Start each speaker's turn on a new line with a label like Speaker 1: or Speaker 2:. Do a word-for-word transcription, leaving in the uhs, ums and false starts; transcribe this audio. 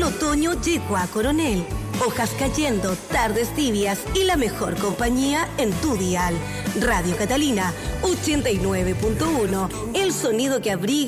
Speaker 1: otoño llegó a Coronel. Hojas cayendo, tardes tibias y la mejor compañía en tu dial. Radio Catalina ochenta y nueve punto uno, el sonido que abriga